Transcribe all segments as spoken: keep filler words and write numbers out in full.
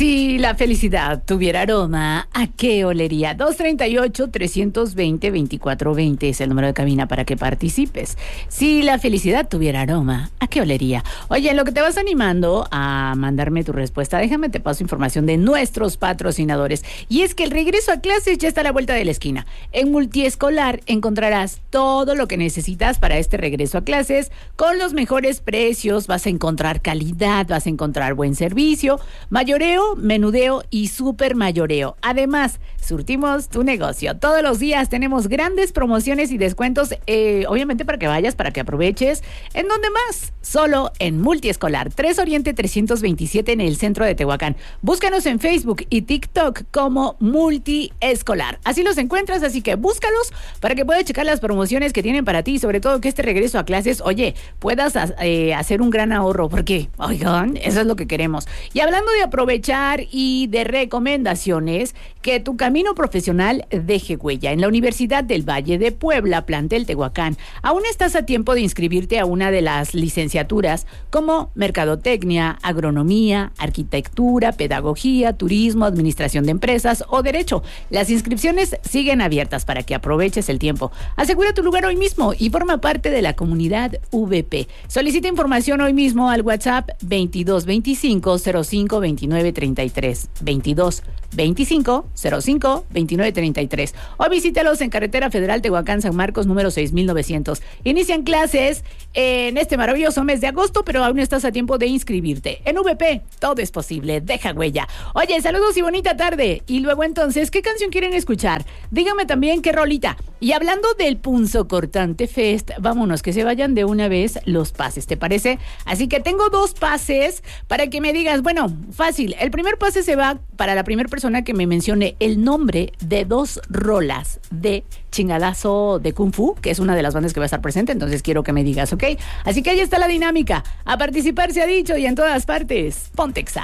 Si la felicidad tuviera aroma, ¿a qué olería? dos treinta y ocho, trescientos veinte, veinticuatro veinte es el número de cabina para que participes. Si la felicidad tuviera aroma, ¿a qué olería? Oye, en lo que te vas animando a mandarme tu respuesta, déjame te paso información de nuestros patrocinadores. Y es que el regreso a clases ya está a la vuelta de la esquina. En Multiescolar encontrarás todo lo que necesitas para este regreso a clases con los mejores precios. Vas a encontrar calidad, vas a encontrar buen servicio, mayoreo, menudeo y super mayoreo. Además, surtimos tu negocio. Todos los días tenemos grandes promociones y descuentos, eh, obviamente para que vayas, para que aproveches. ¿En dónde más? Solo en Multiescolar, tres Oriente trescientos veintisiete en el centro de Tehuacán. Búscanos en Facebook y TikTok como Multiescolar. Así los encuentras, así que búscalos para que puedas checar las promociones que tienen para ti, sobre todo que este regreso a clases, oye, puedas eh, hacer un gran ahorro, porque, oigan, eso es lo que queremos. Y hablando de aprovechar y de recomendaciones, que tu camino profesional deje huella. En la Universidad del Valle de Puebla, plantel Tehuacán, aún estás a tiempo de inscribirte a una de las licenciaturas como Mercadotecnia, Agronomía, Arquitectura, Pedagogía, Turismo, Administración de Empresas o Derecho. Las inscripciones siguen abiertas para que aproveches el tiempo. Asegura tu lugar hoy mismo y forma parte de la comunidad V P. Solicita información hoy mismo al WhatsApp veintidós veinticinco cero cinco veintinueve treinta y tres, veintidós veinticinco cero cinco veintinueve treinta y tres, o visítalos en Carretera Federal Tehuacán San Marcos número seis mil novecientos. Inician clases en este maravilloso mes de agosto, pero aún estás a tiempo de inscribirte. En V P todo es posible, deja huella. Oye, saludos y bonita tarde. Y luego entonces, ¿qué canción quieren escuchar? Díganme también qué rolita. Y hablando del Punzocortante Fest, vámonos, que se vayan de una vez los pases, ¿te parece? Así que tengo dos pases para que me digas, bueno, fácil. El primer pase se va para la primera persona que me mencione el nombre de dos rolas de Chingadazo de Kung Fu, que es una de las bandas que va a estar presente, entonces quiero que me digas, ¿ok? Así que ahí está la dinámica. A participar se ha dicho y en todas partes, ponte Exa.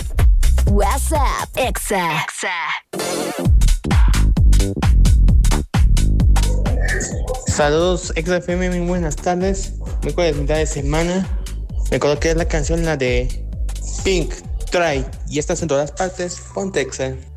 WhatsApp Exa. Exa. Saludos Exa F M, muy buenas tardes. Miércoles mitad de semana. Me acuerdo que es la canción la de Pink Try y estás en todas partes, ponte Exa.